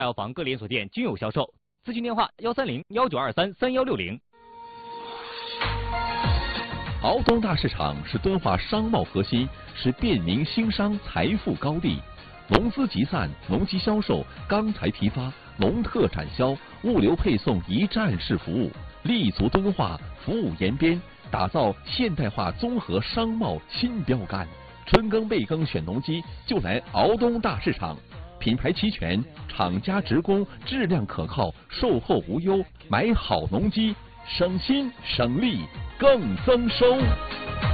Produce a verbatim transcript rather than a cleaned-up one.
药房各连锁店均有销售。咨询电话：幺三零幺九二三三幺六零。 敖东大市场是敦化商贸核心，是便民兴商财富高地。农资集散、农机销售、钢材批发、农特产销、物流配送一站式服务，立足敦化，服务延边，打造现代化综合商贸新标杆。春耕备耕选农机，就来敖东大市场。品牌齐全，厂家直供，质量可靠，售后无忧。买好农机，省心省力更增收。